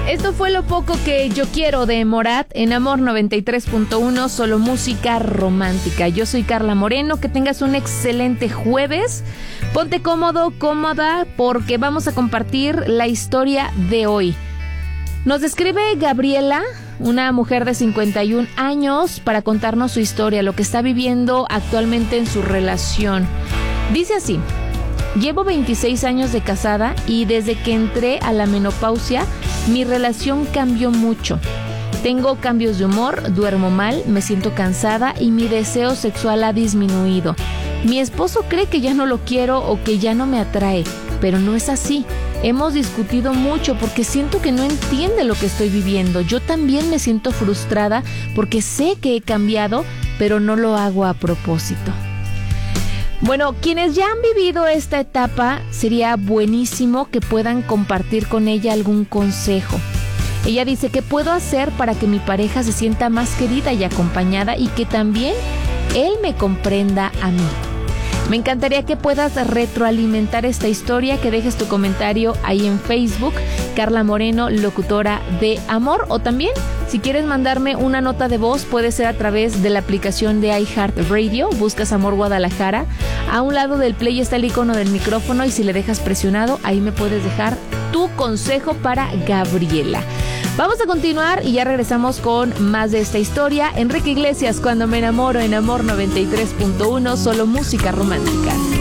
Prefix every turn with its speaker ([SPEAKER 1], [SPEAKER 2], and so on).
[SPEAKER 1] Esto fue lo poco que yo quiero de Morat en Amor 93.1, solo música romántica. Yo soy Carla Moreno, que tengas un excelente jueves. Ponte cómodo, cómoda, porque vamos a compartir la historia de hoy. Nos describe Gabriela, una mujer de 51 años, para contarnos su historia, lo que está viviendo actualmente en su relación. Dice así: llevo 26 años de casada y desde que entré a la menopausia, mi relación cambió mucho. Tengo cambios de humor, duermo mal, me siento cansada y mi deseo sexual ha disminuido. Mi esposo cree que ya no lo quiero o que ya no me atrae, pero no es así. Hemos discutido mucho porque siento que no entiende lo que estoy viviendo. Yo también me siento frustrada porque sé que he cambiado, pero no lo hago a propósito. Bueno, quienes ya han vivido esta etapa, sería buenísimo que puedan compartir con ella algún consejo. Ella dice: ¿qué puedo hacer para que mi pareja se sienta más querida y acompañada y que también él me comprenda a mí? Me encantaría que puedas retroalimentar esta historia, que dejes tu comentario ahí en Facebook, Carla Moreno, locutora de Amor, o también, si quieres mandarme una nota de voz, puede ser a través de la aplicación de iHeartRadio. Buscas Amor Guadalajara. A un lado del play está el icono del micrófono y si le dejas presionado, ahí me puedes dejar tu consejo para Gabriela. Vamos a continuar y ya regresamos con más de esta historia. Enrique Iglesias, Cuando me enamoro, en Amor 93.1, solo música romántica.